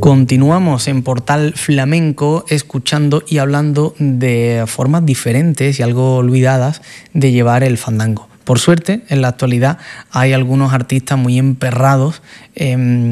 Continuamos en Portal Flamenco escuchando y hablando de formas diferentes y algo olvidadas de llevar el fandango. Por suerte, en la actualidad hay algunos artistas muy emperrados